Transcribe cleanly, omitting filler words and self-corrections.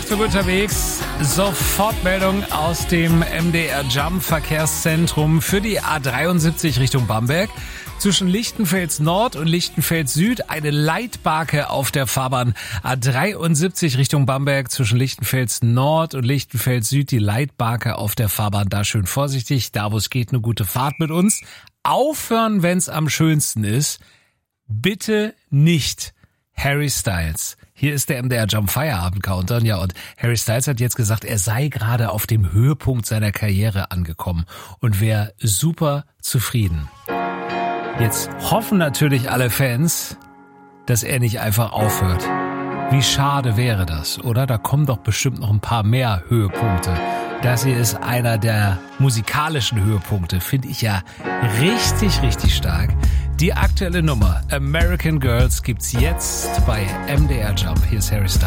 Achtung unterwegs, Sofortmeldung aus dem MDR Jump Verkehrszentrum für die A73 Richtung Bamberg. Zwischen Lichtenfels Nord und Lichtenfels Süd eine Leitbarke auf der Fahrbahn A73 Richtung Bamberg. Zwischen Lichtenfels Nord und Lichtenfels Süd die Leitbarke auf der Fahrbahn. Da schön vorsichtig, da wo es geht, eine gute Fahrt mit uns. Aufhören, wenn es am schönsten ist. Bitte nicht Harry Styles. Hier ist der MDR Jump Feierabend Countdown. Ja, und Harry Styles hat jetzt gesagt, er sei gerade auf dem Höhepunkt seiner Karriere angekommen und wäre super zufrieden. Jetzt hoffen natürlich alle Fans, dass er nicht einfach aufhört. Wie schade wäre das, oder? Da kommen doch bestimmt noch ein paar mehr Höhepunkte. Das hier ist einer der musikalischen Höhepunkte, finde ich ja richtig, richtig stark. Die aktuelle Nummer American Girls gibt's jetzt bei MDR Jump. Hier ist Harry Styles.